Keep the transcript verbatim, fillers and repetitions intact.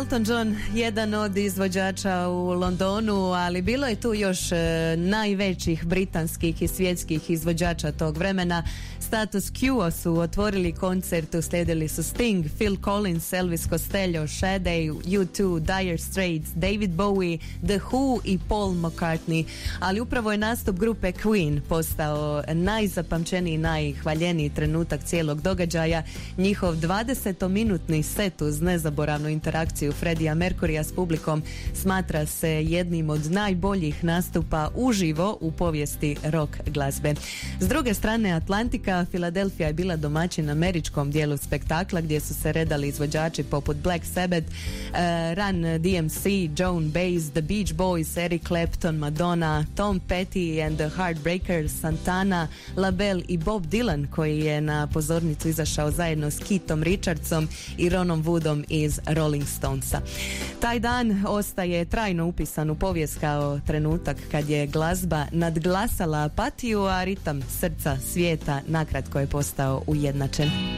Elton John, jedan od izvođača u Londonu, ali bilo je tu još e, najvećih britanskih i svjetskih izvođača tog vremena. Status Quo su otvorili koncert, uslijedili su Sting, Phil Collins, Elvis Costello, Sade, U dva, Dire Straits, David Bowie, The Who i Paul McCartney. Ali upravo je nastup grupe Queen postao najzapamćeniji, najhvaljeniji trenutak cijelog događaja. Njihov dvadesetominutni set uz nezaboravnu interakciju Freddija Mercurya s publikom smatra se jednim od najboljih nastupa uživo u povijesti rock glazbe. S druge strane Atlantika, Filadelfija je bila domaćin američkom dijelu spektakla gdje su se redali izvođači poput Black Sabbath, uh, Run D M C, Joan Baez, The Beach Boys, Eric Clapton, Madonna, Tom Petty and the Heartbreakers, Santana, LaBelle i Bob Dylan, koji je na pozornicu izašao zajedno s Keithom Richardsom i Ronom Woodom iz Rolling Stonesa. Taj dan ostaje trajno upisan u povijest kao trenutak kad je glazba nadglasala apatiju, a ritam srca svijeta nakratko je postao ujednačen.